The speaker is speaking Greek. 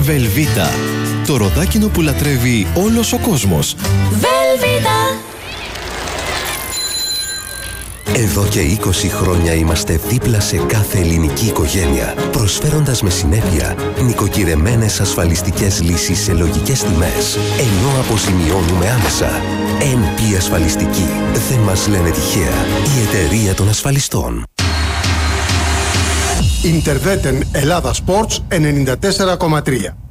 Velveeta. Το ροδάκινο που λατρεύει όλος ο κόσμος. Velveeta. Εδώ και 20 χρόνια είμαστε δίπλα σε κάθε ελληνική οικογένεια, προσφέροντας με συνέπεια νοικοκυρεμένες ασφαλιστικές λύσεις σε λογικές τιμές, ενώ αποζημιώνουμε άμεσα. NP Ασφαλιστική. Δεν μας λένε τυχαία. Η εταιρεία των ασφαλιστών. Interveten Ελλάδα Sports 94,3.